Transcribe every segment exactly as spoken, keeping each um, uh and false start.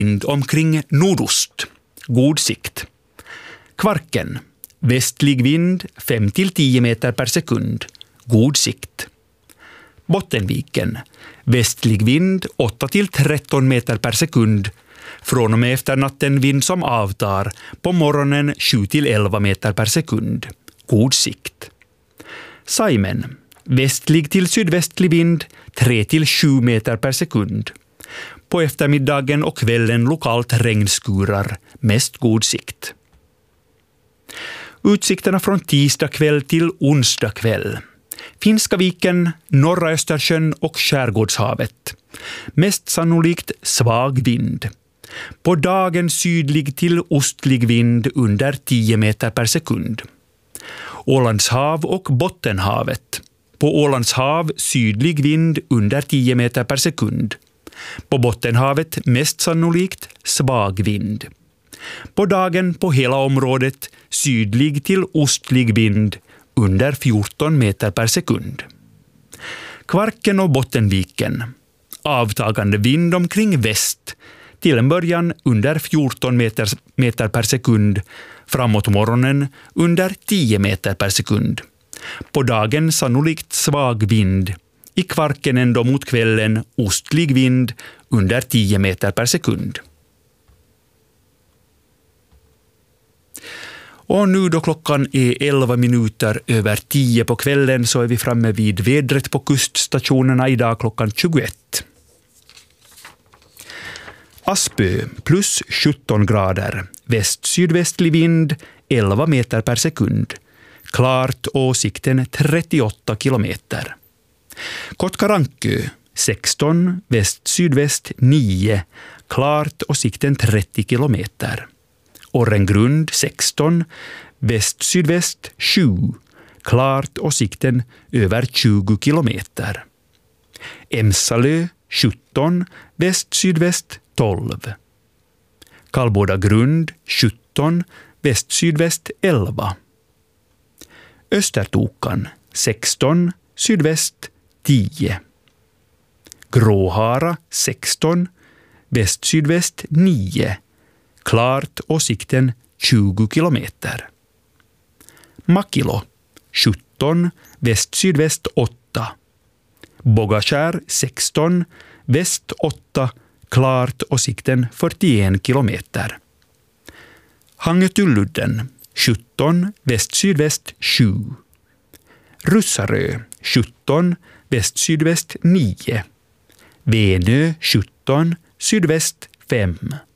vind omkring nordost. God sikt. Kvarken. Västlig vind fem till tio meter per sekund. God sikt. Bottenviken. Västlig vind åtta till tretton meter per sekund. Från och med efter natten vind som avtar. På morgonen sju till elva meter per sekund. God sikt. Saimen. Västlig till sydvästlig vind tre till sju meter per sekund. På eftermiddagen och kvällen lokalt regnskurar. Mest god sikt. Utsikterna från tisdag kväll till onsdag kväll. Finska viken, norra Östersjön och Skärgårdshavet. Mest sannolikt svag vind. På dagen sydlig till ostlig vind under tio meter per sekund. Ålandshav och Bottenhavet. På Ålandshav sydlig vind under tio meter per sekund. På Bottenhavet mest sannolikt svag vind. På dagen på hela området sydlig till ostlig vind under fjorton meter per sekund. Kvarken och Bottenviken. Avtagande vind omkring väst. Till en början under fjorton meter, meter per sekund. Framåt morgonen under tio meter per sekund. På dagen sannolikt svag vind. I Kvarken ändå mot kvällen ostlig vind under tio meter per sekund. Och nu då klockan är elva minuter över tio på kvällen så är vi framme vid vädret på kuststationerna idag klockan tjugoett. Aspö plus sjutton grader, väst-sydvästlig vind elva meter per sekund. Klart och sikten trettioåtta kilometer. Kotkarankö sexton, väst-sydväst nio, klart och sikten trettio kilometer. Orrengrund sexton, väst-sydväst sju, klart och sikten över tjugo kilometer. Emsalö sjutton, väst-sydväst tolv. Kallbådagrund sjutton, väst-sydväst elva. Östertokan sexton, sydväst tio. Gråhara sexton, väst-sydväst nio. Klart och sikten tjugo kilometer. Makilo sjutton, väst-sydväst åtta. Bogaskär sexton, väst åtta, klart och sikten fyrtioen kilometer. Hangetulludden sjutton, väst-sydväst sju. Russarö sjutton, väst-sydväst nio. Venö sjutton, sydväst fem.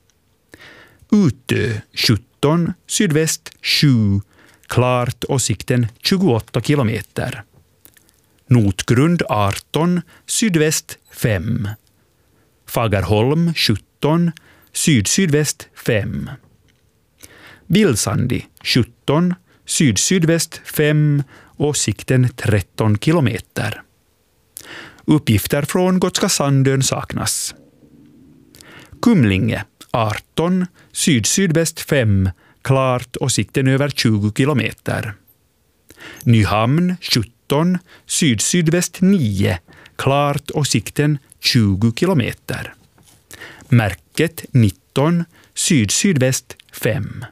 Utö sjutton, sydväst sju, klart och sikten tjugoåtta kilometer. Notgrund arton, sydväst fem. Fagerholm sjutton, syd-sydväst fem. Vilsandi sjutton, syd-sydväst fem och sikten tretton kilometer. Uppgifter från Gotska Sandön saknas. Kumlinge arton, syd-sydväst fem, klart och sikten över tjugo kilometer. Nyhamn sjutton, syd-sydväst nio, klart och sikten tjugo kilometer. Märket nitton, syd-sydväst fem.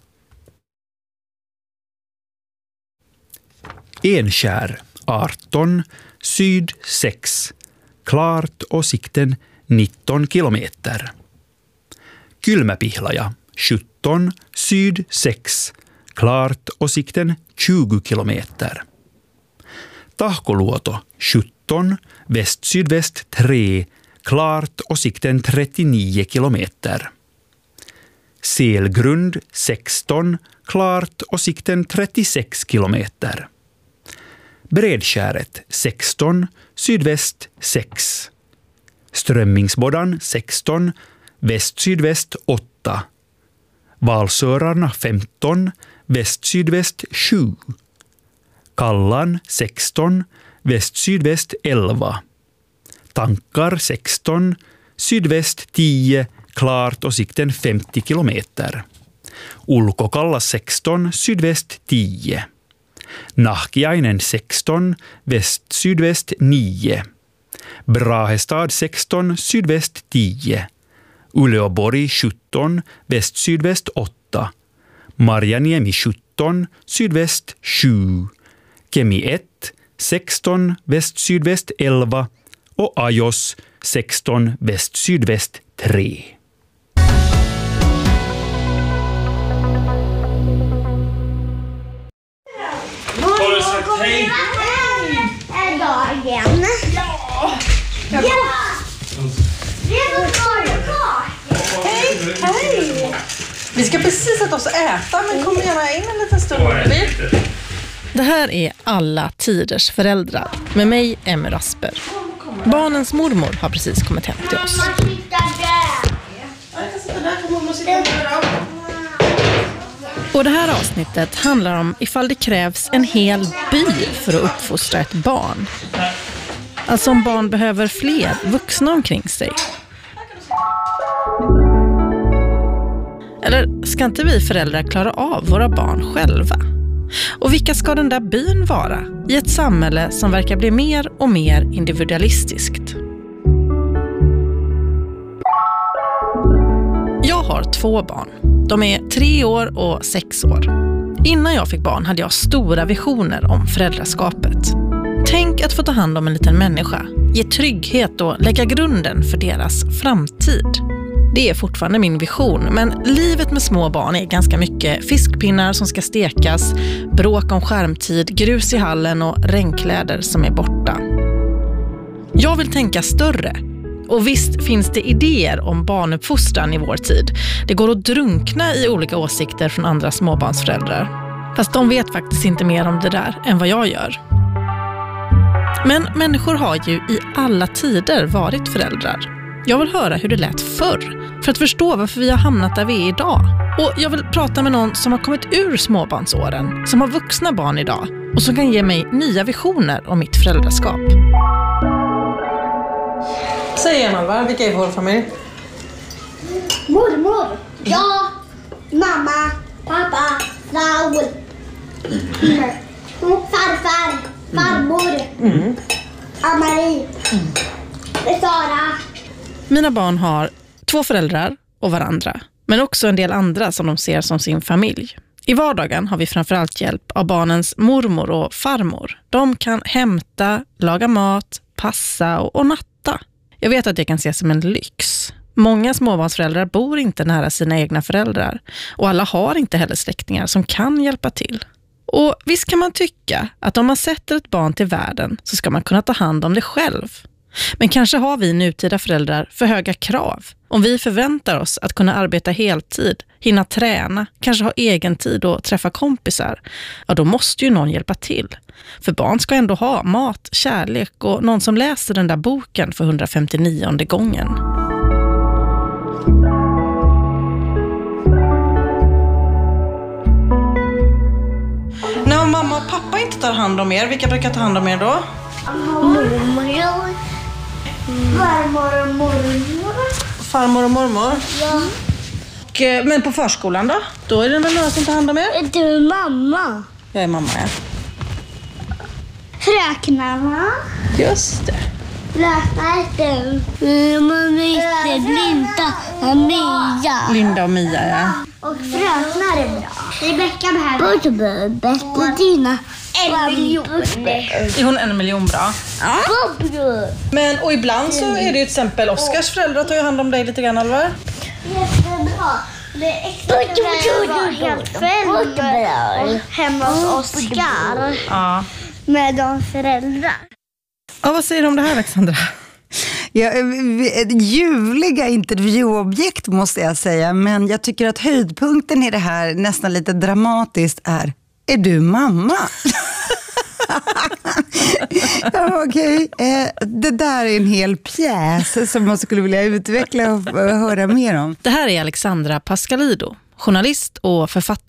Enskär arton, syd sex, klart och sikten nitton kilometer. Kylmäpihlaja sjutton, syd sex, klart och sikten tjugo kilometer. Tahkoluoto sjutton, väst-sydväst tre, klart och sikten trettionio kilometer. Selgrund sexton, klart och sikten trettiosex kilometer. Bredskäret sexton, sydväst sex. Strömmingsboddan sexton, väst-sydväst åtta. Valsörarna femton, väst-sydväst sju. Kallan sexton, väst-sydväst elva. Tankar sexton, sydväst tio, klart och sikten femtio kilometer. Ulkokalla sexton, sydväst tio. Nahkiainen sexton, väst-sydväst nio. Brahestad sexton, sydväst tio. Uleåborg sjutton, väst-sydväst åtta. Marjaniemi sjutton, sydväst sju. Kemi ett, sexton, väst-sydväst elva. Och Ajos sexton, väst-sydväst tre. Har du sagt hej? Är dagen? Ja! Ja! Hej! Hej! Vi ska precis sätta oss och äta, men kom gärna in en liten stund. Det här är Alla tiders föräldrar med mig, Emmy Rasper. Barnens mormor har precis kommit hem till oss. Och det här avsnittet handlar om ifall det krävs en hel by för att uppfostra ett barn. Alltså om barn behöver fler vuxna omkring sig. Eller ska inte vi föräldrar klara av våra barn själva? Och vilka ska den där byn vara i ett samhälle som verkar bli mer och mer individualistiskt? Jag har två barn. De är tre år och sex år. Innan jag fick barn hade jag stora visioner om föräldraskapet. Tänk att få ta hand om en liten människa, ge trygghet och lägga grunden för deras framtid. Det är fortfarande min vision, men livet med små barn är ganska mycket fiskpinnar som ska stekas, bråk om skärmtid, grus i hallen och regnkläder som är borta. Jag vill tänka större. Och visst finns det idéer om barnuppfostran i vår tid. Det går att drunkna i olika åsikter från andra småbarnsföräldrar. Fast de vet faktiskt inte mer om det där än vad jag gör. Men människor har ju i alla tider varit föräldrar. Jag vill höra hur det lät förr för att förstå varför vi har hamnat där vi är idag. Och jag vill prata med någon som har kommit ur småbarnsåren, som har vuxna barn idag och som kan ge mig nya visioner om mitt föräldraskap. Säg en Alva, vilka är vår familj? Mormor, jag, mamma, pappa, Raul, mm. farfar, farmor, mm. Amarie, mm. Sara. Mina barn har två föräldrar och varandra, men också en del andra som de ser som sin familj. I vardagen har vi framförallt hjälp av barnens mormor och farmor. De kan hämta, laga mat, passa och, och natta. Jag vet att det kan ses som en lyx. Många småbarnsföräldrar bor inte nära sina egna föräldrar och alla har inte heller släktingar som kan hjälpa till. Och visst kan man tycka att om man sätter ett barn till världen så ska man kunna ta hand om det själv. Men kanske har vi nutida föräldrar för höga krav. Om vi förväntar oss att kunna arbeta heltid, hinna träna, kanske ha egen tid och träffa kompisar, ja då måste ju någon hjälpa till. För barn ska ändå ha mat, kärlek och någon som läser den där boken för hundrafemtionionde gången. När mamma och pappa inte tar hand om er, vilka brukar ta hand om er då? Mormor, farmor och mormor. Farmor och mormor? Ja. Och, men på förskolan då? Då är det väl några som tar hand om er? Är du mamma? Jag är mamma, ja. Fröknarna. Just det. Fröknar du? Mamma heter Linda och Mia. Linda och Mia, ja. Och fröknar är bra. Rebecka behöver Bettina. En miljon. Är hon en miljon bra? Ja. Men, och ibland så är det ju till exempel Oskars föräldrar tar ju hand om dig lite grann, Alvar. Jättebra. Det är extra när jag var helt själv hemma hos Oskar. Ja. Med de föräldrar. Ja, vad säger du om det här, Alexandra? Ja, ljuvliga intervjuobjekt måste jag säga, men jag tycker att höjdpunkten i det här nästan lite dramatiskt är: är du mamma? Ja, okej. Okay. Det där är en hel pjäs som man skulle vilja utveckla och höra mer om. Det här är Alexandra Pascalido, journalist och författare.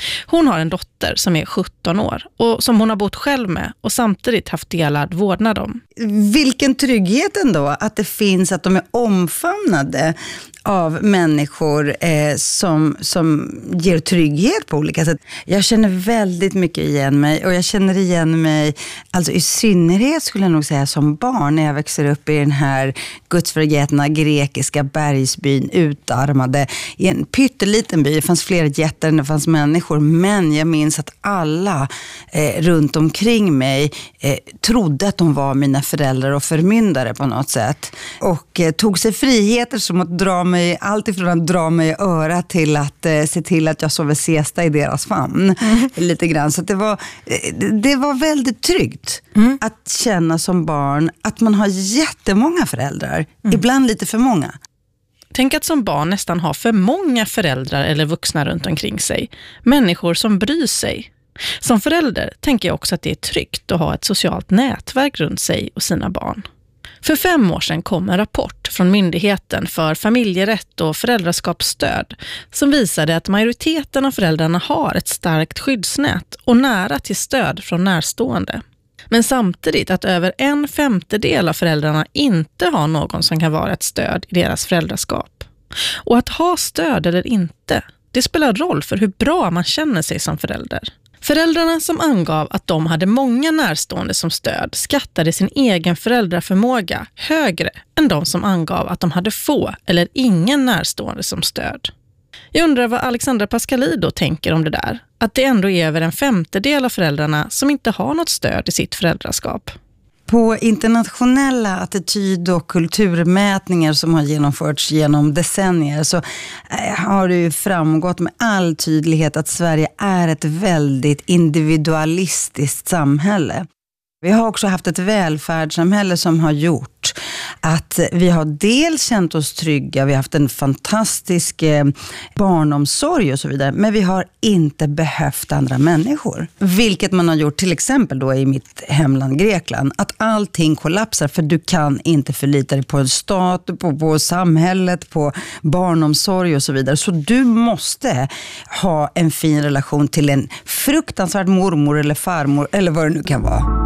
Hon har en dotter som är sjutton år och som hon har bott själv med och samtidigt haft delad vårdnad om. Vilken trygghet ändå att det finns, att de är omfamnade av människor eh, som, som ger trygghet på olika sätt. Jag känner väldigt mycket igen mig, och jag känner igen mig, alltså i synnerhet skulle jag nog säga som barn, när jag växer upp i den här gudsförgätna grekiska bergsbyn, utarmade i en pytteliten by. Det fanns fler jätter än det fanns människor, men jag minns att alla eh, runt omkring mig eh, trodde att de var mina föräldrar och förmyndare på något sätt, och eh, tog sig friheter som att dra mig, allt ifrån att dra mig i örat till att eh, se till att jag sover siesta i deras famn. Mm. Lite grann. Så det var, det, det var väldigt tryggt mm. att känna som barn att man har jättemånga föräldrar. Mm. Ibland lite för många. Tänk att som barn nästan ha för många föräldrar eller vuxna runt omkring sig. Människor som bryr sig. Som förälder tänker jag också att det är tryggt att ha ett socialt nätverk runt sig och sina barn. För fem år sedan kom en rapport från Myndigheten för familjerätt och föräldraskapsstöd som visade att majoriteten av föräldrarna har ett starkt skyddsnät och nära till stöd från närstående. Men samtidigt att över en femtedel av föräldrarna inte har någon som kan vara ett stöd i deras föräldraskap. Och att ha stöd eller inte, det spelar roll för hur bra man känner sig som förälder. Föräldrarna som angav att de hade många närstående som stöd skattade sin egen föräldraförmåga högre än de som angav att de hade få eller ingen närstående som stöd. Jag undrar vad Alexandra Pascalidou tänker om det där. Att det ändå är över en femtedel av föräldrarna som inte har något stöd i sitt föräldraskap. På internationella attityd- och kulturmätningar som har genomförts genom decennier så har det ju framgått med all tydlighet att Sverige är ett väldigt individualistiskt samhälle. Vi har också haft ett välfärdssamhälle som har gjort att vi har dels känt oss trygga, vi har haft en fantastisk eh, barnomsorg och så vidare, men vi har inte behövt andra människor. Vilket man har gjort till exempel då i mitt hemland Grekland, att allting kollapsar för du kan inte förlita dig på en stat, på, på samhället, på barnomsorg och så vidare. Så du måste ha en fin relation till en fruktansvärd mormor eller farmor eller vad det nu kan vara.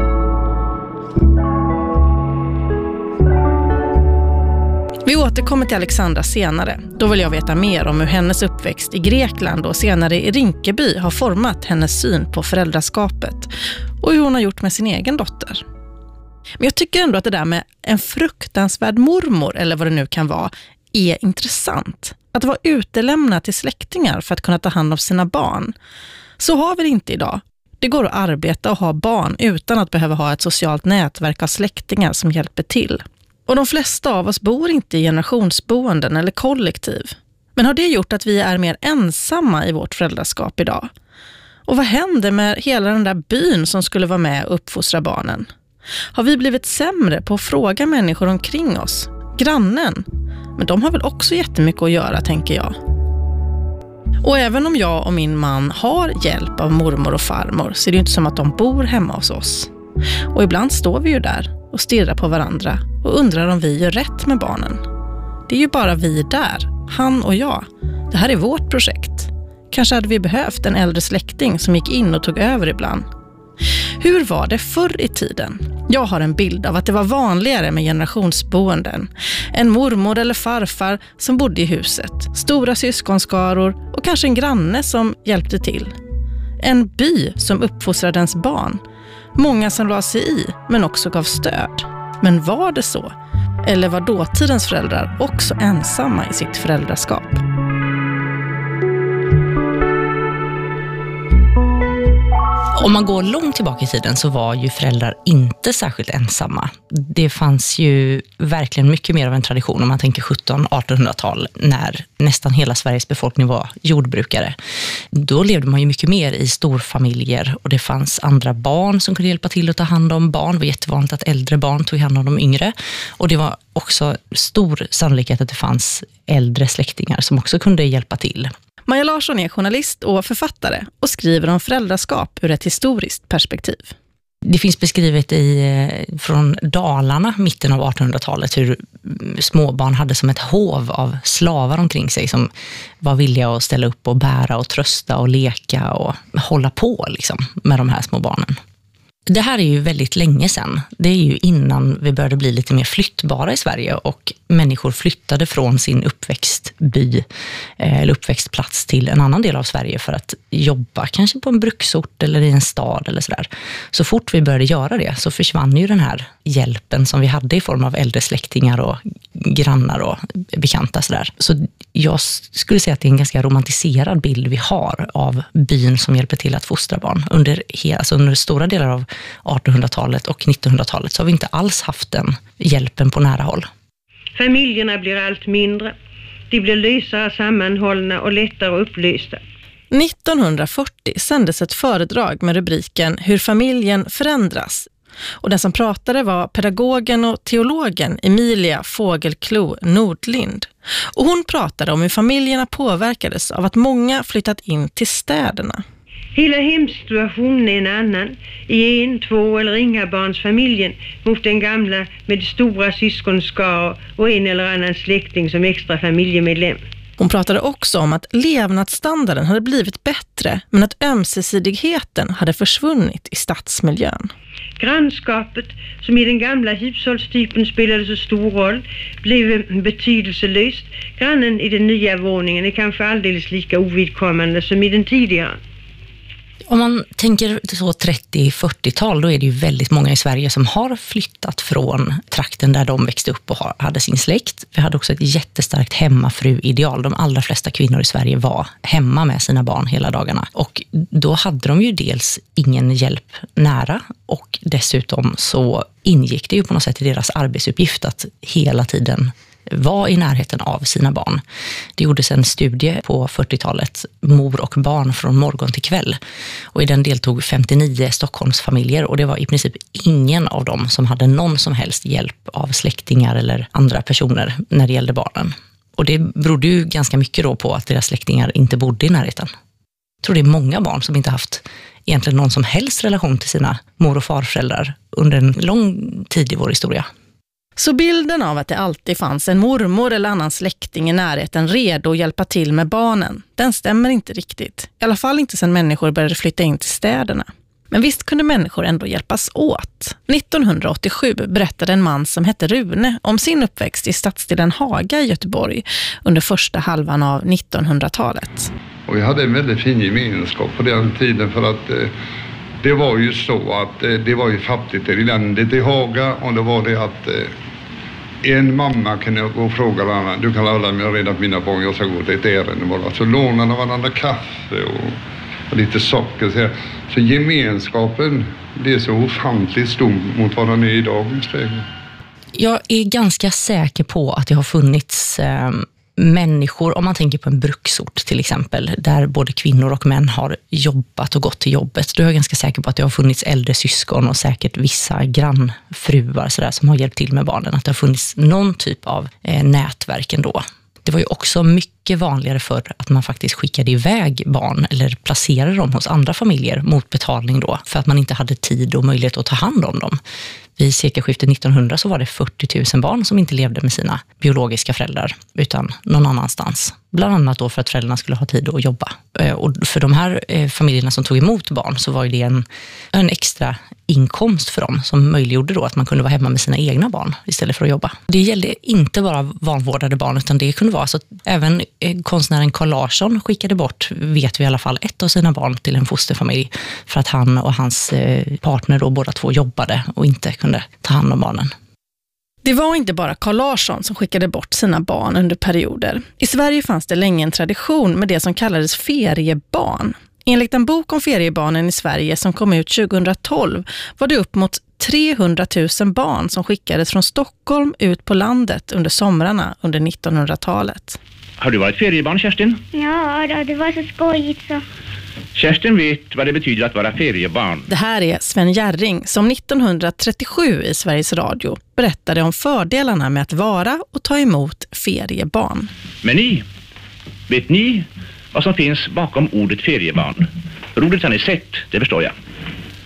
Vi återkommer till Alexandra senare. Då vill jag veta mer om hur hennes uppväxt i Grekland och senare i Rinkeby har format hennes syn på föräldraskapet och hur hon har gjort med sin egen dotter. Men jag tycker ändå att det där med en fruktansvärd mormor eller vad det nu kan vara är intressant. Att vara utelämnad till släktingar för att kunna ta hand om sina barn. Så har vi det inte idag. Det går att arbeta och ha barn utan att behöva ha ett socialt nätverk av släktingar som hjälper till. Och de flesta av oss bor inte i generationsboenden eller kollektiv. Men har det gjort att vi är mer ensamma i vårt föräldraskap idag? Och vad händer med hela den där byn som skulle vara med och uppfostra barnen? Har vi blivit sämre på att fråga människor omkring oss? Grannen? Men de har väl också jättemycket att göra, tänker jag. Och även om jag och min man har hjälp av mormor och farmor så är det ju inte som att de bor hemma hos oss. Och ibland står vi ju där och stirrar på varandra och undrar om vi gör rätt med barnen. Det är ju bara vi där, han och jag. Det här är vårt projekt. Kanske hade vi behövt en äldre släkting som gick in och tog över ibland. Hur var det förr i tiden? Jag har en bild av att det var vanligare med generationsboenden. En mormor eller farfar som bodde i huset. Stora syskonskaror och kanske en granne som hjälpte till. En by som uppfostrade ens barn. Många som la sig i, men också gav stöd. Men var det så? Eller var dåtidens föräldrar också ensamma i sitt föräldraskap? Om man går långt tillbaka i tiden så var ju föräldrar inte särskilt ensamma. Det fanns ju verkligen mycket mer av en tradition om man tänker sjutton-artonhundratal när nästan hela Sveriges befolkning var jordbrukare. Då levde man ju mycket mer i storfamiljer och det fanns andra barn som kunde hjälpa till att ta hand om barn. Det var jättevanligt att äldre barn tog hand om de yngre och det var också stor sannolikhet att det fanns äldre släktingar som också kunde hjälpa till. Maja Larsson är journalist och författare och skriver om föräldraskap ur ett historiskt perspektiv. Det finns beskrivet i, från Dalarna, mitten av artonhundratalet, hur småbarn hade som ett hov av slavar omkring sig som var villiga att ställa upp och bära och trösta och leka och hålla på liksom, med de här små barnen. Det här är ju väldigt länge sedan. Det är ju innan vi började bli lite mer flyttbara i Sverige och människor flyttade från sin uppväxtby eller uppväxtplats till en annan del av Sverige för att jobba kanske på en bruksort eller i en stad eller sådär. Så fort vi började göra det så försvann ju den här hjälpen som vi hade i form av äldre släktingar och grannar och bekanta sådär. Så jag skulle säga att det är en ganska romantiserad bild vi har av byn som hjälper till att fostra barn. Under, alltså under stora delar av artonhundratalet och nittonhundratalet så har vi inte alls haft den hjälpen på nära håll. Familjerna blir allt mindre. De blir lösare sammanhållna och lättare upplysta. nittonhundrafyrtio sändes ett föredrag med rubriken Hur familjen förändras. Och den som pratade var pedagogen och teologen Emilia Fågelklo Nordlind. Och hon pratade om hur familjerna påverkades av att många flyttat in till städerna. Hela hemsituationen är en annan i en, två eller inga barns familjen mot den gamla med stora syskonskar och en eller annan släkting som extra familjemedlem. Hon pratade också om att levnadsstandarden hade blivit bättre men att ömsesidigheten hade försvunnit i stadsmiljön. Grannskapet, som i den gamla hushållstypen spelade så stor roll, blev betydelselöst. Grannen i den nya våningen är kanske alldeles lika ovidkommande som i den tidigare. Om man tänker så trettio-fyrtiotal, då är det ju väldigt många i Sverige som har flyttat från trakten där de växte upp och hade sin släkt. Vi hade också ett jättestarkt hemmafru-ideal. De allra flesta kvinnor i Sverige var hemma med sina barn hela dagarna. Och då hade de ju dels ingen hjälp nära och dessutom så ingick det ju på något sätt i deras arbetsuppgift att hela tiden var i närheten av sina barn. Det gjordes en studie på fyrtiotalet, Mor och barn från morgon till kväll. Och i den deltog femtionio Stockholmsfamiljer och det var i princip ingen av dem som hade någon som helst hjälp av släktingar eller andra personer när det gällde barnen. Och det berodde ju ganska mycket då på att deras släktingar inte bodde i närheten. Jag tror det är många barn som inte haft egentligen någon som helst relation till sina mor- och farföräldrar under en lång tid i vår historia. Så bilden av att det alltid fanns en mormor eller annan släkting i närheten redo att hjälpa till med barnen, den stämmer inte riktigt. I alla fall inte sedan människor började flytta in till städerna. Men visst kunde människor ändå hjälpas åt. nittonhundraåttiosju berättade en man som hette Rune om sin uppväxt i stadsdelen Haga i Göteborg under första halvan av nittonhundratalet. Och vi hade en väldigt fin gemenskap på den tiden för att eh, det var ju så att eh, det var ju fattigt i landet i Haga och då var det att eh, en mamma kunde gå och fråga varandra, du kan alla med redan mina barn, jag ska gå till ett ärende bara. Så lånade varandra kaffe och, och lite socker. Så, så gemenskapen blev så ofantligt stor mot vad den är idag. Jag är ganska säker på att det har funnits eh, människor, om man tänker på en bruksort till exempel, där både kvinnor och män har jobbat och gått till jobbet. Då är jag ganska säker på att det har funnits äldre syskon och säkert vissa grannfruar så där, som har hjälpt till med barnen. Att det har funnits någon typ av eh, nätverk ändå. Det var ju också mycket vanligare för att man faktiskt skickade iväg barn eller placerade dem hos andra familjer mot betalning då, för att man inte hade tid och möjlighet att ta hand om dem. Vid sekelskiftet nittonhundra så var det fyrtio tusen barn som inte levde med sina biologiska föräldrar utan någon annanstans. Bland annat då för att föräldrarna skulle ha tid att jobba. Och för de här familjerna som tog emot barn så var det en, en extra inkomst för dem som möjliggjorde då att man kunde vara hemma med sina egna barn istället för att jobba. Det gällde inte bara vanvårdade barn utan det kunde vara så att även konstnären Carl Larsson skickade bort, vet vi i alla fall, ett av sina barn till en fosterfamilj för att han och hans partner då båda två jobbade och inte kunde ta hand om barnen. Det var inte bara Carl Larsson som skickade bort sina barn under perioder. I Sverige fanns det länge en tradition med det som kallades feriebarn. Enligt en bok om feriebarnen i Sverige som kom ut tjugohundratolv var det upp mot trehundratusen barn som skickades från Stockholm ut på landet under somrarna under nittonhundratalet. Har du varit feriebarn, Kerstin? Ja, det var så skojigt så. Kerstin vet vad det betyder att vara feriebarn. Det här är Sven Järring som nittonhundratrettiosju i Sveriges Radio berättade om fördelarna med att vara och ta emot feriebarn. Men ni, vet ni vad som finns bakom ordet feriebarn? Ordet har ni sett, det förstår jag.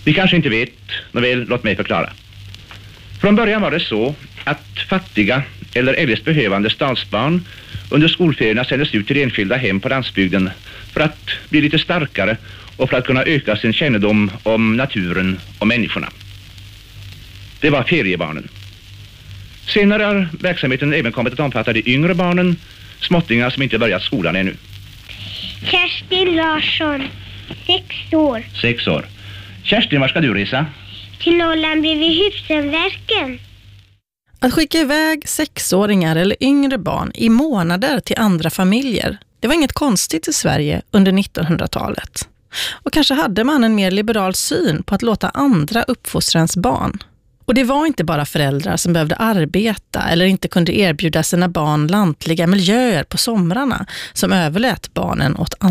Ni kanske inte vet, nåväl, låt mig förklara. Från början var det så att fattiga eller eljest behövande stadsbarn under skolferierna sändes ut till enskilda hem på landsbygden för att bli lite starkare och för att kunna öka sin kännedom om naturen och människorna. Det var feriebarnen. Senare har verksamheten även kommit att omfatta de yngre barnen, småttingar som inte börjat skolan ännu. Kerstin Larsson, sex år. Sex år. Kerstin, var ska du resa? Till Norrland bredvid Husumverken. Att skicka iväg sexåringar eller yngre barn i månader till andra familjer, det var inget konstigt i Sverige under nittonhundratalet. Och kanske hade man en mer liberal syn på att låta andra uppfostrans barn. Och det var inte bara föräldrar som behövde arbeta eller inte kunde erbjuda sina barn lantliga miljöer på somrarna som överlät barnen åt andra.